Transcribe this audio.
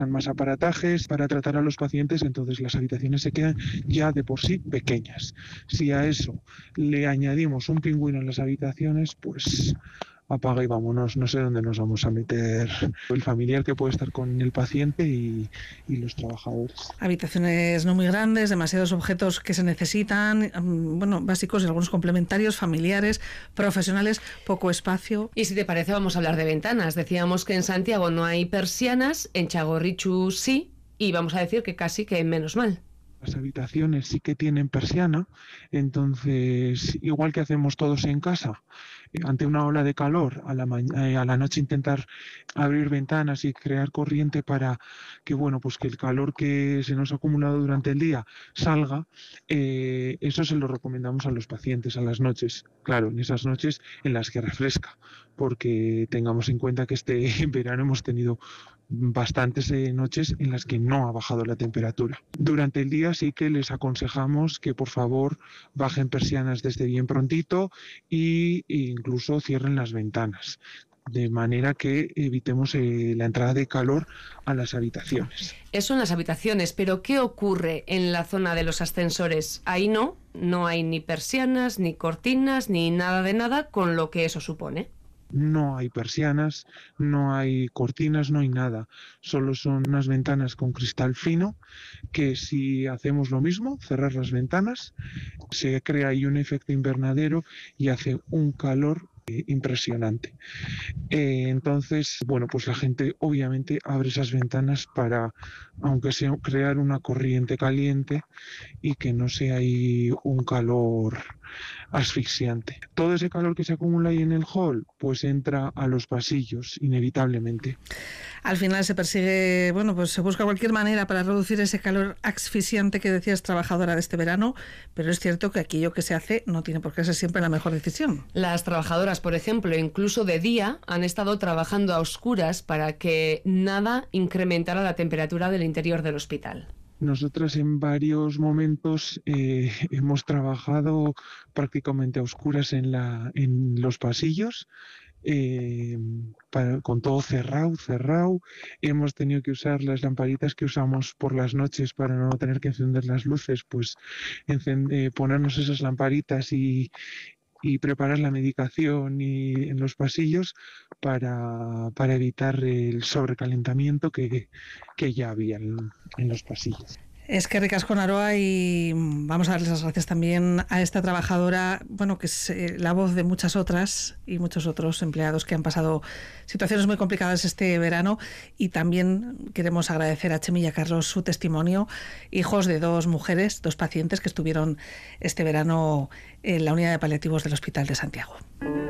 más aparatajes para tratar a los pacientes, entonces las habitaciones se quedan ya de por sí pequeñas. Si a eso le añadimos un pingüino en las habitaciones, pues apaga y vámonos, no sé dónde nos vamos a meter el familiar que puede estar con el paciente y los trabajadores. Habitaciones no muy grandes, demasiados objetos que se necesitan, básicos y algunos complementarios, familiares, profesionales, poco espacio. Y si te parece, vamos a hablar de ventanas. Decíamos que en Santiago no hay persianas, en Txagorritxu sí, y vamos a decir que casi que menos mal. Las habitaciones sí que tienen persiana, entonces, igual que hacemos todos en casa, ante una ola de calor, a la noche intentar abrir ventanas y crear corriente para que, pues que el calor que se nos ha acumulado durante el día salga, eso se lo recomendamos a los pacientes a las noches, claro, en esas noches en las que refresca, porque tengamos en cuenta que este verano hemos tenido bastantes noches en las que no ha bajado la temperatura. Durante el día sí que les aconsejamos que por favor bajen persianas desde bien prontito e incluso cierren las ventanas, de manera que evitemos la entrada de calor a las habitaciones. Eso en las habitaciones, pero ¿qué ocurre en la zona de los ascensores? Ahí no hay ni persianas, ni cortinas, ni nada de nada, con lo que eso supone. No hay persianas, no hay cortinas, no hay nada. Solo son unas ventanas con cristal fino que si hacemos lo mismo, cerrar las ventanas, se crea ahí un efecto invernadero y hace un calor impresionante. Entonces, pues la gente obviamente abre esas ventanas para, aunque sea crear una corriente caliente y que no sea ahí un calor asfixiante. Todo ese calor que se acumula ahí en el hall, pues entra a los pasillos, inevitablemente. Al final se persigue, se busca cualquier manera para reducir ese calor asfixiante que decías, trabajadora de este verano, pero es cierto que aquello que se hace no tiene por qué ser siempre la mejor decisión. Las trabajadoras, por ejemplo, incluso de día, han estado trabajando a oscuras para que nada incrementara la temperatura del interior del hospital. Nosotras en varios momentos hemos trabajado prácticamente a oscuras en los pasillos, con todo cerrado. Hemos tenido que usar las lamparitas que usamos por las noches para no tener que encender las luces, pues ponernos esas lamparitas y preparar la medicación en los pasillos para evitar el sobrecalentamiento que ya había en los pasillos. Es que ricasco, Naroa, y vamos a darles las gracias también a esta trabajadora, que es la voz de muchas otras y muchos otros empleados que han pasado situaciones muy complicadas este verano, y también queremos agradecer a Chemi y a Carlos su testimonio, hijos de dos pacientes que estuvieron este verano en la unidad de paliativos del Hospital de Santiago.